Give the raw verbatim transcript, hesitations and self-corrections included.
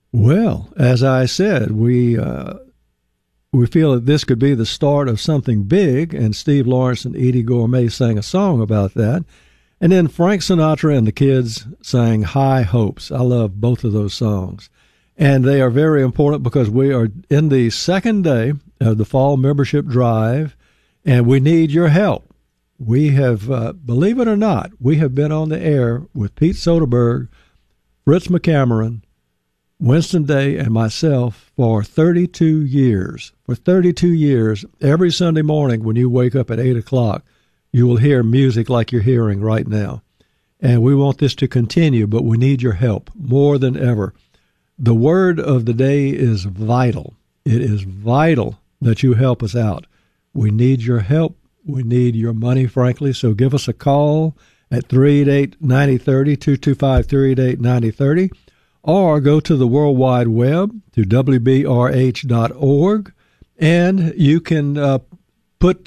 Well, as I said, we uh, we feel that this could be the start of something big, and Steve Lawrence and Eddie Gourmet sang a song about that. And then Frank Sinatra and the Kids sang High Hopes. I love both of those songs. And they are very important because we are in the second day of the fall membership drive, and we need your help. We have, uh, believe it or not, we have been on the air with Pete Soderberg, Fritz McCameron, Winston Day, and myself for thirty-two years. For thirty-two years, every Sunday morning when you wake up at eight o'clock, you will hear music like you're hearing right now. And we want this to continue, but we need your help more than ever. The word of the day is vital. It is vital that you help us out. We need your help. We need your money, frankly. So give us a call at three eight eight, nine zero three zero, two two five, three eight eight, nine zero three zero, or go to the World Wide Web to W B R H dot org, and you can uh,